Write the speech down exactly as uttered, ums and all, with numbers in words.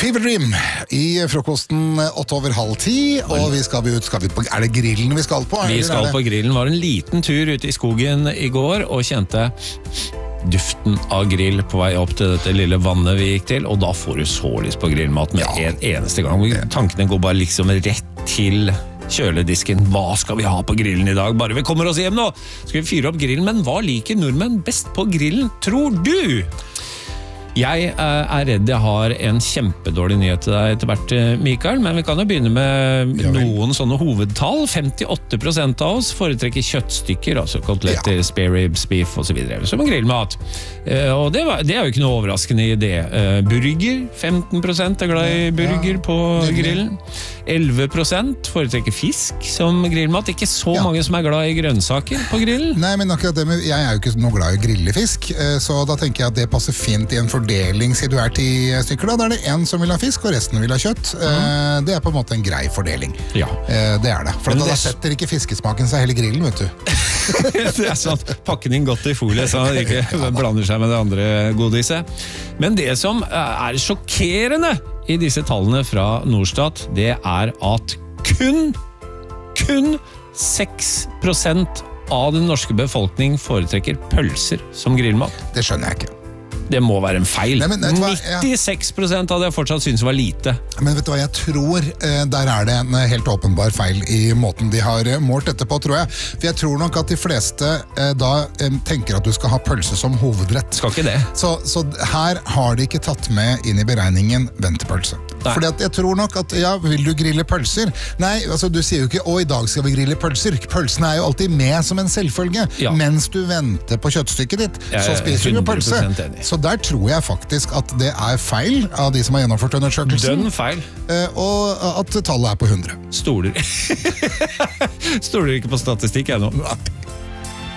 Fever Dream i frokosten åtte over halv ti, og vi skal ut, skal vi på, er det grillen vi skal på? Vi skal på grillen, var en liten tur ute i skogen i går, og kjente duften av grill på vei opp til dette lille vannet vi gikk til, og da får du så lyst på grillmat med ja. en eneste gang. Tankene går bare liksom rett til kjøledisken. Hva skal vi ha på grillen i dag? Bare vi kommer oss hjem nå, skal vi fyre opp grillen, men hva liker nordmenn best på grillen, tror du? Jeg er redd jeg har en kjempedårlig nyhet til deg etter hvert, Mikael, men vi kan jo begynne med noen sånne hovedtall. femtiåtte prosent av oss foretrekker kjøttstykker, altså koteletter, ja. spare ribs, beef og så videre, som en grillmat. Og det, var, det er jo ikke noe overraskende i det. Burger, femten prosent er glad i burger ja. på grillen. elleve prosent foretrekker fisk som grillmat. Ikke så ja. mange som er glad i grønnsaker på grillen. Nei, men akkurat det med, jeg er jo ikke noe glad i å grille fisk, så da tenker jeg at det passer fint i en fordeling, siden du er ti stykker da, da er det en som vil ha fisk, og resten vil ha kjøtt. Mm. Det er på en måte en grei fordeling. Ja. Det er det. For da, da setter ikke fiskesmaken seg hele grillen, vet du. Det er sånn, pakke den godt i folie, så han ikke blander seg med det andre godiset. Men det som er sjokkerende i disse tallene fra Norstat, det er at kun, kun seks prosent av den norske befolkning foretrekker pølser som grillmat. Det skjønner jeg ikke. Det må være en feil. Nei, men, nittiseks prosent av det jeg fortsatt synes var lite. Men vet du hva jeg tror? Der er det en helt åpenbar feil i måten de har målt dette på, tror jeg. For jeg tror nok at de fleste da tenker at du skal ha pølse som hovedrett. Skal ikke det. Så, så her har de ikke tatt med inn i beregningen ventepølse. Fordi at jeg tror nok at, ja, vil du grille pølser? Nei, altså du sier jo ikke, å i dag skal vi grille pølser. Pølsene er jo alltid med som en selvfølge. Ja. Mens du venter på kjøttstykket ditt, så spiser du pølse. Så der tror jeg faktisk at det er feil av de som har gjennomført undersøkelsen. Den feil. Og at tallet er på hundre. Stoler. Stoler ikke på statistikk ennå.